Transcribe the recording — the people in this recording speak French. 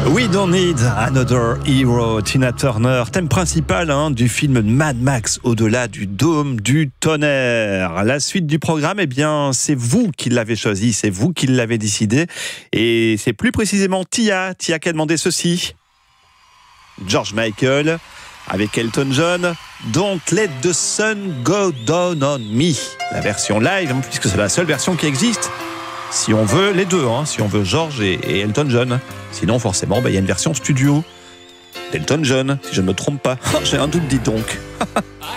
We Don't Need Another Hero, Tina Turner, thème principal du film Mad Max, au-delà du dôme du tonnerre. La suite du programme, eh bien, c'est vous qui l'avez choisi, c'est vous qui l'avez décidé, et c'est plus précisément Tia qui a demandé ceci. George Michael, avec Elton John, Don't Let the Sun Go Down on Me. La version live, puisque c'est la seule version qui existe. Si on veut les deux, si on veut George et Elton John. Sinon, forcément, il y a une version studio d'Elton John, si je ne me trompe pas. J'ai un doute, dis donc.